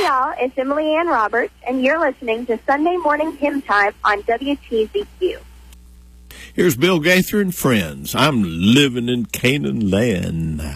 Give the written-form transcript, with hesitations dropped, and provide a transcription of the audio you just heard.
y'all. It's Emily Ann Roberts, and you're listening to Sunday Morning Hymn Time on WTZQ. Here's Bill Gaither and Friends. I'm living in Canaan land.